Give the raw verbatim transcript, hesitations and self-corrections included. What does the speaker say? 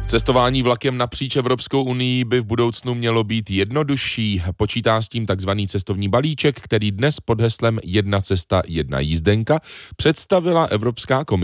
Cestování vlakem napříč Evropskou unii by v budoucnu mělo být jednodušší. Počítá s tím takzvaný cestovní balíček, který dnes pod heslem Jedna cesta, jedna jízdenka představila Evropská komise.